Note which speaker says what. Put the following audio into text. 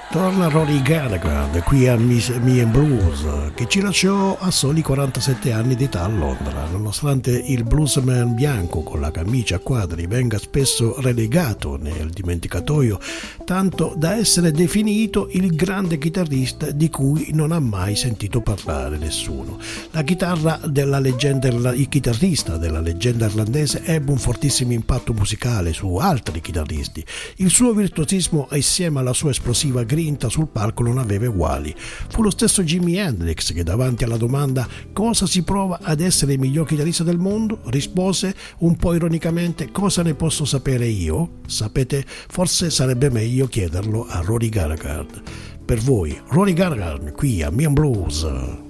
Speaker 1: Torna Rory Gallagher qui a Me and Blues, che ci lasciò a soli 47 anni di età a Londra. Nonostante il bluesman bianco con la camicia a quadri venga spesso relegato nel dimenticatoio, tanto da essere definito il grande chitarrista di cui non ha mai sentito parlare nessuno. Il chitarrista della leggenda irlandese ebbe un fortissimo impatto musicale su altri chitarristi. Il suo virtuosismo assieme alla sua esplosiva grinta sul palco non aveva uguali. Fu lo stesso Jimi Hendrix che davanti alla domanda "cosa si prova ad essere il miglior chitarrista del mondo?" rispose un po' ironicamente: "Cosa ne posso sapere io? Sapete, forse sarebbe meglio chiederlo a Rory Gallagher." Per voi Rory Gallagher qui a Me and Blues.